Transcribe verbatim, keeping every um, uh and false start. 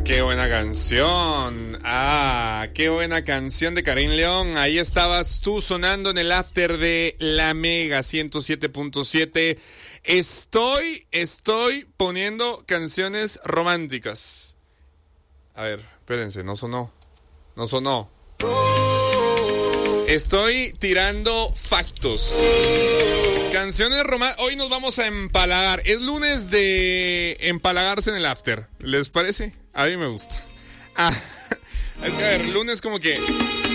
Qué buena canción. Ah, qué buena canción de Karim León. Ahí estabas tú sonando en el after de La Mega ciento siete punto siete. Estoy, estoy poniendo canciones románticas. A ver, espérense, no sonó. No sonó. Estoy tirando factos. Canciones románticas. Hoy nos vamos a empalagar. Es lunes de empalagarse en el after. ¿Les parece? A mí me gusta. Ah, es que a ver, lunes como que